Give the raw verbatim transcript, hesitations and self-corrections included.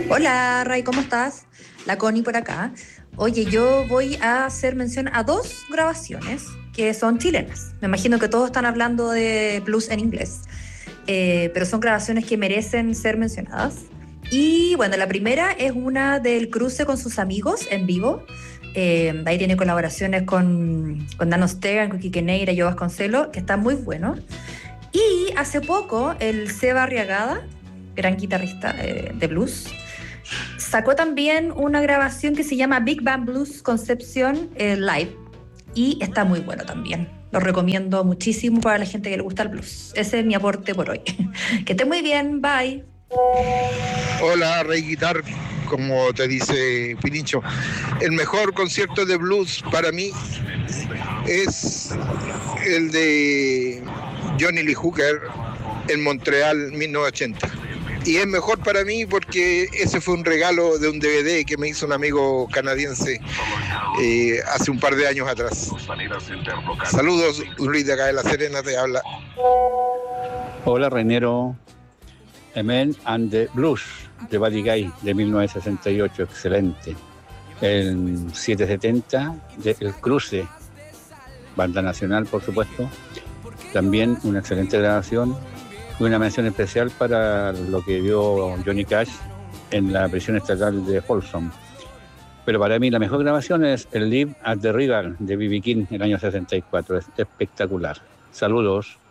Hola, Ray, ¿cómo estás? La Connie por acá. Oye, yo voy a hacer mención a dos grabaciones que son chilenas. Me imagino que todos están hablando de blues en inglés, eh, pero son grabaciones que merecen ser mencionadas. Y bueno, la primera es una del cruce con sus amigos en vivo. Eh, ahí tiene colaboraciones con, con Dano Stern, con Quique Neira, Yo Vasconcelo, que está muy bueno. Y hace poco el Seba Arriagada, gran guitarrista eh, de blues, sacó también una grabación que se llama Big Band Blues Concepción eh, Live y está muy bueno también. Lo recomiendo muchísimo para la gente que le gusta el blues. Ese es mi aporte por hoy. Que esté muy bien, bye. Hola, Rey Guitar, como te dice Pirincho, el mejor concierto de blues para mí es el de Johnny Lee Hooker en Montreal mil novecientos ochenta. Y es mejor para mí porque ese fue un regalo de un D V D que me hizo un amigo canadiense eh, hace un par de años atrás. Saludos, Luis de acá de La Serena te habla. Hola, Renero. A Man and the Blues de Buddy Guy de mil novecientos sesenta y ocho, excelente. El setecientos setenta de El Cruce, banda nacional por supuesto, también una excelente grabación. Una mención especial para lo que vio Johnny Cash en la prisión estatal de Folsom. Pero para mí la mejor grabación es el Live at the River de B B King en el año sesenta y cuatro, es espectacular. Saludos.